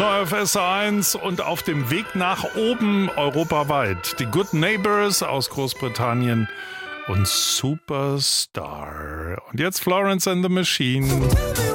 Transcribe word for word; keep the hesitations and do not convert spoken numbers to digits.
Neu auf S eins und auf dem Weg nach oben europaweit. Die Good Neighbors aus Großbritannien und Superstar. Und jetzt Florence and the Machine.